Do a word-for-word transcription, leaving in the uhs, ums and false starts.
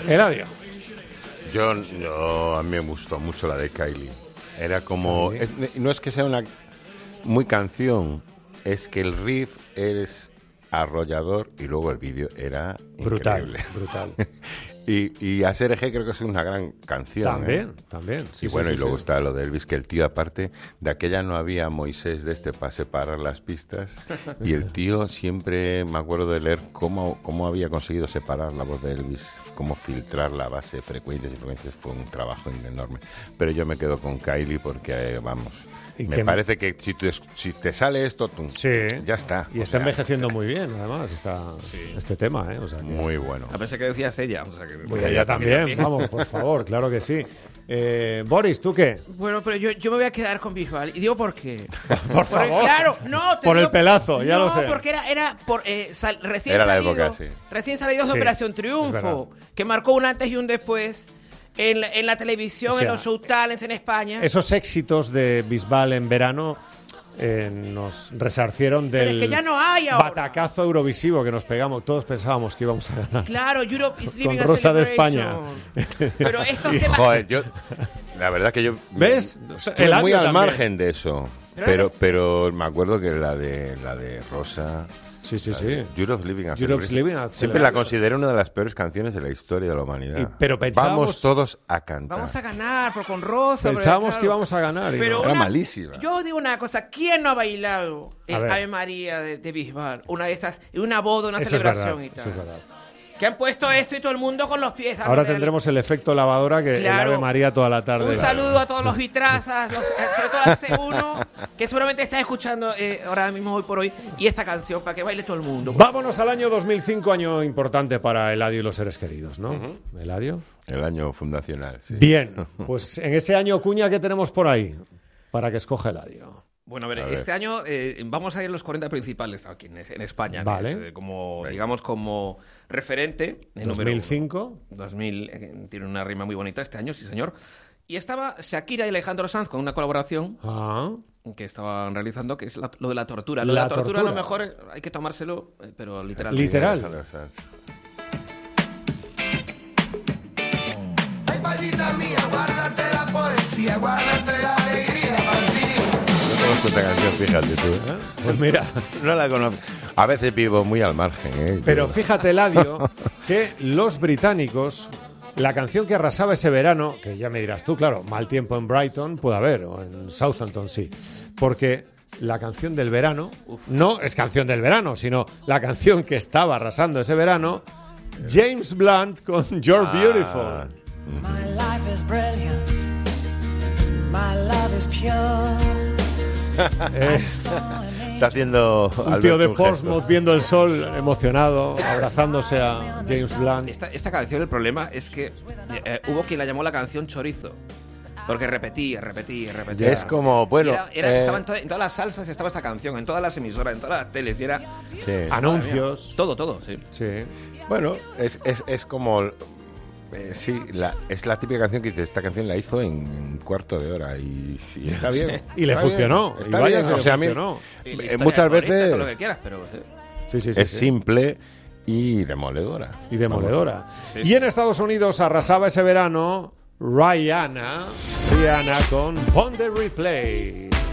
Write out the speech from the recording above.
Eladio. Yo, yo, a mí me gustó mucho la de Kylie. Era como... Es, no es que sea una muy canción, es que el riff es arrollador y luego el vídeo era brutal, increíble. brutal. y, y A S R G creo que es una gran canción. También, ¿eh? también. Sí, y sí, bueno, sí, y luego sí. está lo de Elvis, que el tío, aparte de aquella no había Moisés de este para separar las pistas, y el tío siempre, me acuerdo de leer cómo, cómo había conseguido separar la voz de Elvis, cómo filtrar la base, frecuencias y frecuencias, fue un trabajo enorme. Pero yo me quedo con Kylie porque, eh, vamos... Me que parece que si, tú, si te sale esto, tú, sí. ya está. Y está sea, envejeciendo muy bien, además, está, sí. este tema. ¿eh? O sea, que... Muy bueno. A pesar que decías ella. O sea, que... Pues ella también, también, vamos, por favor, claro que sí. Eh, Boris, ¿tú qué? Bueno, pero yo, yo me voy a quedar con Bisbal. Y digo por qué. por favor. Porque, claro, no. Por digo, el pelazo, ya no, lo sé. No, porque era, era por, eh, sal, recién era salido. la época, sí. Recién salido de sí, Operación Triunfo. Que marcó un antes y un después. En la, en la televisión, o sea, en los showtalents en España. Esos éxitos de Bisbal en verano eh, nos resarcieron del Pero es que ya no hay ahora. batacazo eurovisivo que nos pegamos. Todos pensábamos que íbamos a ganar. Claro, Europe is living con Rosa a de España. Pero estos temas... Joder, yo... La verdad que yo... ¿Ves? Estoy muy al también. margen de eso. Pero, pero me acuerdo que la de, la de Rosa... Sí, sí, sí. Europe's Living a Europe's Living a Siempre la considero una de las peores canciones de la historia de la humanidad. Y, pero pensábamos, vamos todos a cantar. Vamos a ganar, pero con Rosa. Pensábamos pero, claro, que íbamos a ganar. Pero no. Era una, malísima. Yo digo una cosa. ¿Quién no ha bailado el Ave María de, de Bisbal? Una de estas, en una boda, una eso celebración es verdad, y tal. Eso es verdad. Que han puesto esto y todo el mundo con los pies. Ahora tendremos el efecto lavadora que claro. el Ave María toda la tarde. Un saludo a todos los vitrazas, los, sobre todo al C uno, que seguramente está escuchando eh, ahora mismo, hoy por hoy, y esta canción para que baile todo el mundo. Vámonos al año dos mil cinco, año importante para Eladio y los seres queridos, ¿no? Uh-huh. ¿Eladio? El año fundacional, sí. Bien, pues en ese año cuña que tenemos por ahí, para que escoja Eladio. Bueno, a ver, a este ver. año eh, vamos a ir a los cuarenta principales aquí en, en España. Vale. Es, eh, como, digamos, como referente. dos mil cinco. dos mil, eh, tiene una rima muy bonita este año, sí señor. Y estaba Shakira y Alejandro Sanz con una colaboración ah. que estaban realizando, que es la, lo de la tortura. Lo la de la tortura, tortura. a lo mejor eh, hay que tomárselo, eh, pero literal. Literal. Ay, maldita mía, guárdate la poesía, guárdate la alegría. Esta canción, fíjate tú. ¿Eh? Pues mira, no la conozco. A veces vivo muy al margen, ¿eh? Pero fíjate, Eladio, que los británicos, la canción que arrasaba ese verano, que ya me dirás tú, claro, mal tiempo en Brighton puede haber, o en Southampton sí, porque la canción del verano, Uf. no es canción del verano, sino la canción que estaba arrasando ese verano, James Blunt con You're ah. Beautiful. My life is brilliant. My love is pure. Es, está haciendo un tío de Portsmouth viendo el sol emocionado, abrazándose a James Blunt. Esta, esta canción, el problema es que eh, hubo quien la llamó la canción chorizo. Porque repetía, repetía, repetía. Es como, bueno... Era, era, eh... estaba en, to- en todas las salsas estaba esta canción, en todas las emisoras, en todas las teles, y era... Sí. Anuncios. Todo, todo, sí. Sí. Bueno, es, es, es como... Eh, sí, la, es la típica canción que dice, esta canción la hizo en un cuarto de hora y, y está bien. Y le está funcionó. Bien, está y vaya bien, que o sea, le a mí, eh, muchas veces todo lo que quieras, pero, sí. Sí, sí, sí, es sí. simple y demoledora. Y demoledora. Sí, y sí. en Estados Unidos arrasaba ese verano Rihanna, Rihanna con Pon the Replay.